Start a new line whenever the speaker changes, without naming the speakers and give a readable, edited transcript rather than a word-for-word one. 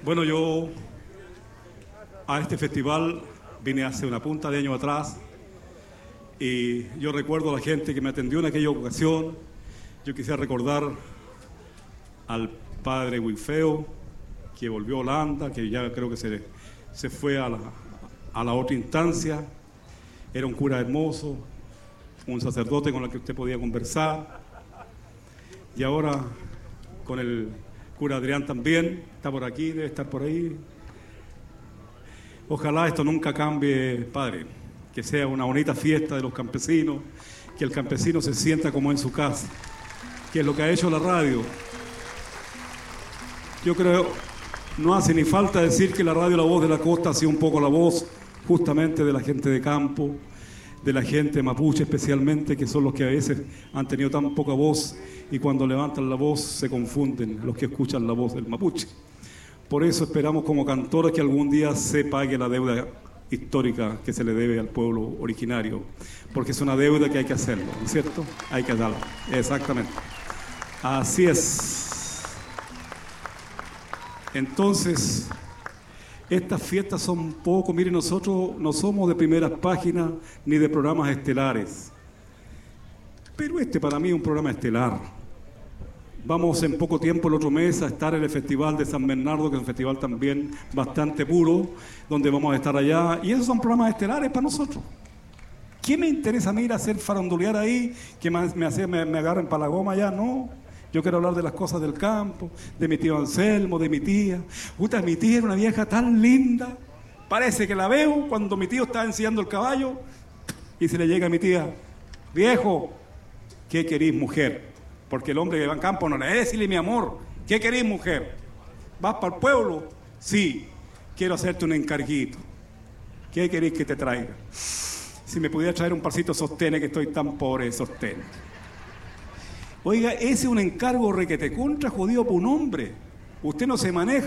Bueno, yo a este festival vine hace una punta de años atrás y yo recuerdo a la gente que me atendió en aquella ocasión. Yo quisiera recordar al padre Wilfeo, que volvió a Holanda, que ya creo que se fue a la otra instancia. Era un cura hermoso, un sacerdote con el que usted podía conversar. Y ahora con el cura Adrián también, está por aquí, debe estar por ahí. Ojalá esto nunca cambie, padre, que sea una bonita fiesta de los campesinos, que el campesino se sienta como en su casa, que es lo que ha hecho la radio. Yo creo, no hace ni falta decir que la radio La Voz de la Costa ha sido un poco la voz justamente de la gente de campo, de la gente mapuche especialmente, que son los que a veces han tenido tan poca voz y cuando levantan la voz se confunden los que escuchan la voz del mapuche. Por eso esperamos como cantores que algún día se pague la deuda histórica que se le debe al pueblo originario, porque es una deuda que hay que hacerlo, ¿no es cierto? Hay que darla, exactamente. Así es. Entonces, estas fiestas son poco, miren, nosotros no somos de primeras páginas ni de programas estelares, pero este para mí es un programa estelar. Vamos en poco tiempo, el otro mes, a estar en el Festival de San Bernardo, que es un festival también bastante puro, donde vamos a estar allá, y esos son programas estelares para nosotros. ¿Qué me interesa a mí ir a hacer farandulear ahí, que me agarren para la goma allá? No. Yo quiero hablar de las cosas del campo, de mi tío Anselmo, de mi tía. Puta, mi tía era una vieja tan linda. Parece que la veo cuando mi tío está ensillando el caballo y se le llega a mi tía: viejo, ¿qué querís, mujer? Porque el hombre que va en campo no le debe decirle: mi amor, ¿qué querís, mujer? ¿Vas para el pueblo? Sí, quiero hacerte un encarguito. ¿Qué querís que te traiga? Si me pudiera traer un parcito de sostenes, que estoy tan pobre de sostenes. Oiga, ese es un encargo requete contra jodido por un hombre. Usted no se maneja